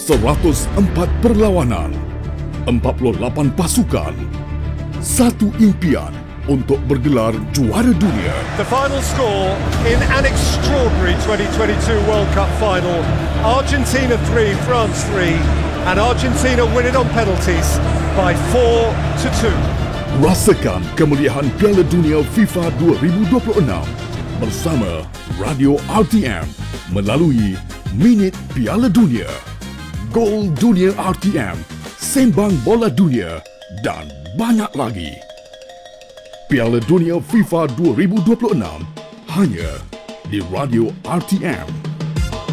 104 perlawanan, 48 pasukan, satu impian untuk bergelar juara dunia. The final score in an extraordinary 2022 World Cup final. Argentina 3, France 3, and Argentina win it on penalties by 4-2. Rasakan kemuliaan Piala Dunia FIFA 2026 bersama Radio RTM melalui Minit Piala Dunia, Gol Dunia RTM, Sembang Bola Dunia dan banyak lagi. Piala Dunia FIFA 2026 hanya di Radio RTM.